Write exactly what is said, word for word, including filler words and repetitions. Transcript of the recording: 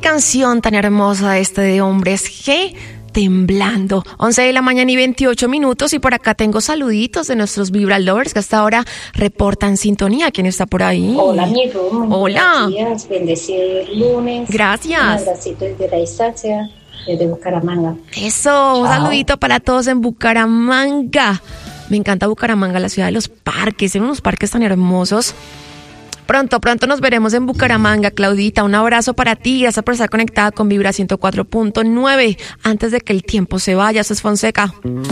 canción tan hermosa este de Hombres G, Temblando. once de la mañana y veintiocho minutos, y por acá tengo saluditos de nuestros Vibra Lovers que hasta ahora reportan sintonía. ¿Quién está por ahí? Hola, amigo. Hola. Buenos días, bendecido lunes. Gracias. Un abracito desde la distancia, desde Bucaramanga. Eso, Chao. un saludito para todos en Bucaramanga. Me encanta Bucaramanga, la ciudad de los parques. Tiene unos parques tan hermosos. Pronto, pronto nos veremos en Bucaramanga, Claudita. Un abrazo para ti. Gracias por estar conectada con Vibra ciento cuatro punto nueve. Antes de que el tiempo se vaya, eso es Fonseca.